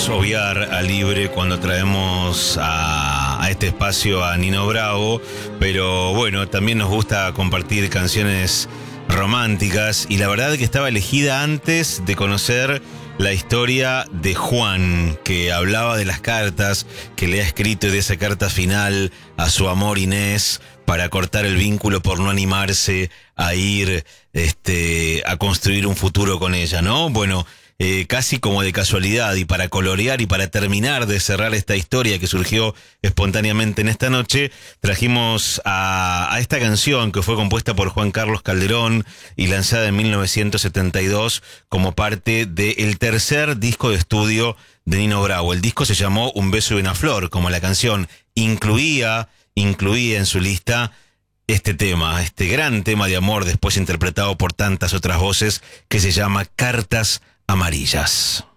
podemos obviar a Libre cuando traemos a este espacio a Nino Bravo, pero bueno, también nos gusta compartir canciones románticas y la verdad que estaba elegida antes de conocer la historia de Juan, que hablaba de las cartas que le ha escrito y de esa carta final a su amor Inés para cortar el vínculo por no animarse a ir a construir un futuro con ella, ¿no? Bueno, casi como de casualidad y para colorear y para terminar de cerrar esta historia que surgió espontáneamente en esta noche, trajimos a esta canción que fue compuesta por Juan Carlos Calderón y lanzada en 1972 como parte del tercer disco de estudio de Nino Bravo. El disco se llamó Un beso y una flor, como la canción incluía en su lista este tema, este gran tema de amor después interpretado por tantas otras voces que se llama Cartas Amarillas.